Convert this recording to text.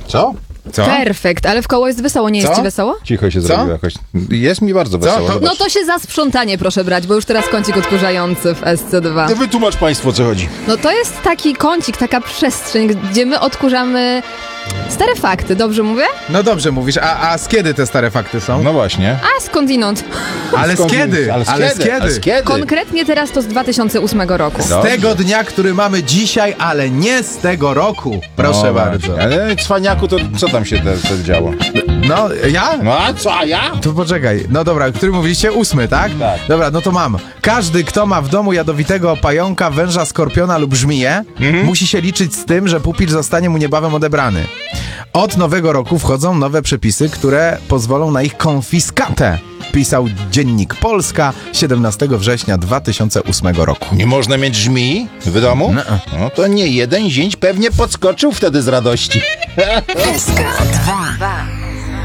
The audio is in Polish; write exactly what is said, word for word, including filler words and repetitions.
Co? Co? Perfekt, ale w koło jest wesoło, nie jest Co? ci wesoło? Cicho się Co? zrobiło jakoś. Jest mi bardzo wesoło. To- zobacz. No to się za sprzątanie proszę brać, bo już teraz kącik odkurzający w S C dwa. Ty wytłumacz państwu, o co chodzi. No to jest taki kącik, taka przestrzeń, gdzie my odkurzamy stare fakty, dobrze mówię? No dobrze mówisz, a, a z kiedy te stare fakty są? No właśnie. A skądinąd. Ale z Skąd- kiedy? Ale z Ale z kiedy? kiedy? Ale z kiedy? Konkretnie teraz to z dwa tysiące ósmego roku. Z Dobrze. tego dnia, który mamy dzisiaj, ale nie z tego roku. Proszę No bardzo. właśnie. Ale cwaniaku, to co tam się te, te działo? No, ja? No a co, a ja? To poczekaj. No dobra, który mówiliście? Ósmy, tak? Tak. Dobra, no to mam. Każdy, kto ma w domu jadowitego pająka, węża, skorpiona lub żmiję, Mhm. musi się liczyć z tym, że pupil zostanie mu niebawem odebrany. Od nowego roku wchodzą nowe przepisy, które pozwolą na ich konfiskatę. Pisał Dziennik Polska siedemnastego września dwa tysiące ósmego roku. Nie można mieć żmii w domu? No. No to nie jeden zięć pewnie podskoczył wtedy z radości. S K dwa.